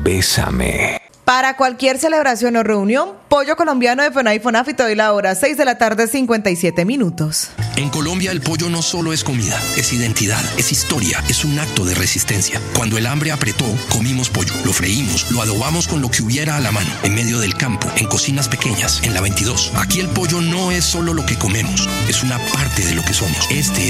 Bésame. Para cualquier celebración o reunión, Pollo Colombiano de FONAI FONAF y te doy la hora, 6 de la tarde, 57 minutos. En Colombia el pollo no solo es comida, es identidad, es historia, es un acto de resistencia. Cuando el hambre apretó, comimos pollo, lo freímos, lo adobamos con lo que hubiera a la mano, en medio del campo, en cocinas pequeñas, en la 22. Aquí el pollo no es solo lo que comemos, es una parte de lo que somos. Este